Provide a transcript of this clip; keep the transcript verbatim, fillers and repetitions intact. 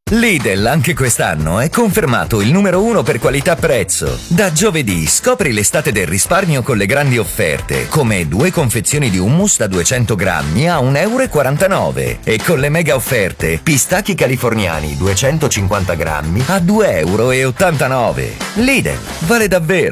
Lidl anche quest'anno è confermato il numero uno per qualità-prezzo. Da giovedì scopri l'estate del risparmio con le grandi offerte, come due confezioni di hummus da duecento grammi a un euro e quarantanove e con le mega offerte pistacchi californiani duecentocinquanta grammi a due euro e ottantanove. Lidl, vale davvero!